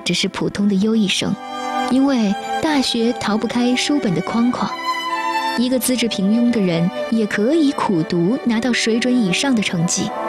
只是普通的优异生，因为大学逃不开书本的框框。一个资质平庸的人也可以苦读拿到水准以上的成绩。